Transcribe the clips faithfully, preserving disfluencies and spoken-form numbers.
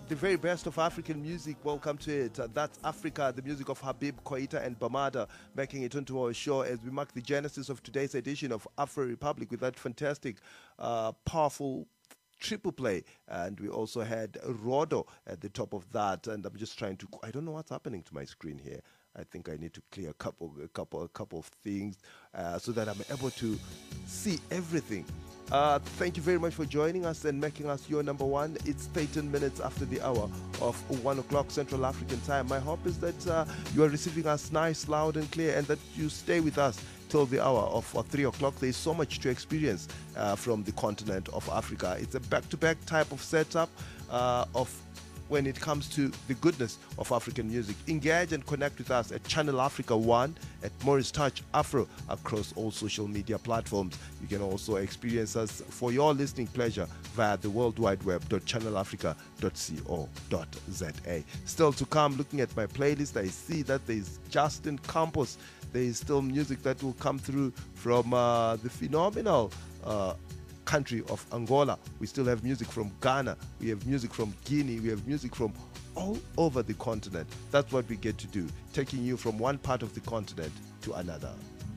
the very best of African music. Welcome to it. Uh, that's Africa, the music of Habib, Koita, and Bamada, making it onto our show as we mark the genesis of today's edition of Afro Republic with that fantastic, uh, powerful triple play. And we also had Rodo at the top of that. And I'm just trying to, I don't know what's happening to my screen here. I think I need to clear a couple, a couple, a couple of things uh, so that I'm able to see everything. Uh, thank you very much for joining us and making us your number one. It's thirteen minutes after the hour of one o'clock Central African time. My hope is that uh, you are receiving us nice, loud and clear, and that you stay with us till the hour of uh, three o'clock. There is so much to experience uh, from the continent of Africa. It's a back-to-back type of setup uh, of when it comes to the goodness of African music. Engage and connect with us at Channel Africa one, at Morris Touch Afro across all social media platforms. You can also experience us for your listening pleasure via the World Wide Web dot channel africa dot co dot za. Still to come, looking at my playlist, I see that there is Justin Campos. There is still music that will come through from uh, the phenomenal uh, country of Angola. We still have music from Ghana. We have music from Guinea. We have music from all over the continent. That's what we get to do, taking you from one part of the continent to another.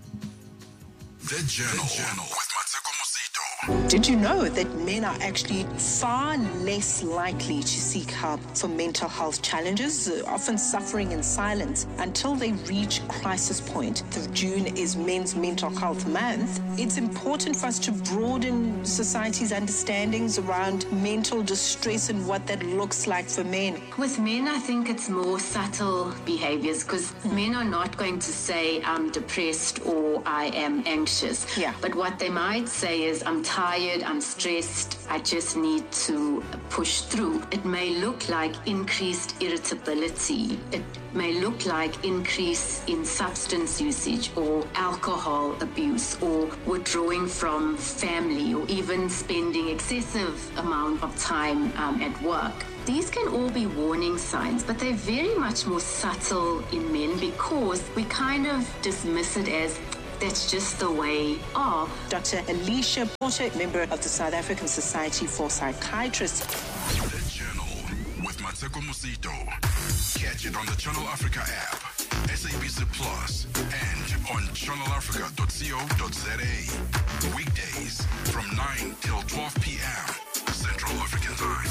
The Journal, the Journal with Mateko Mosito. Did you know that men are actually far less likely to seek help for mental health challenges, uh, often suffering in silence until they reach crisis point? The June is Men's Mental Health Month. It's important for us to broaden society's understandings around mental distress and what that looks like for men. With men, I think it's more subtle behaviors because mm. men are not going to say, I'm depressed or I am anxious. Yeah. But what they might say is, I'm tired, I'm stressed, I just need to push through. It may look like increased irritability. It may look like increase in substance usage or alcohol abuse or withdrawing from family or even spending excessive amount of time um, at work. These can all be warning signs, but they're very much more subtle in men because we kind of dismiss it as that's just the way of. Doctor Alicia Porter, member of the South African Society for Psychiatrists. The Journal with Mateko Mosito. Catch it on the Channel Africa app, S A B C Plus, and on channel africa dot co dot za. Weekdays from nine till twelve p.m. Central African Time.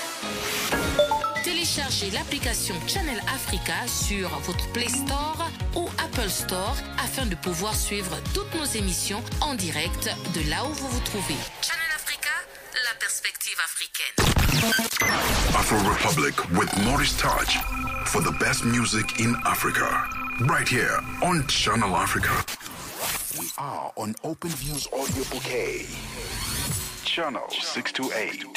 Téléchargez l'application Channel Africa sur votre Play Store ou Apple Store afin de pouvoir suivre toutes nos émissions en direct de là où vous vous trouvez. Channel Africa, la perspective africaine. Afro Republic with Morris Touch for the best music in Africa. Right here on Channel Africa. We are on Open Views Audio Bouquet. Channel six two eight.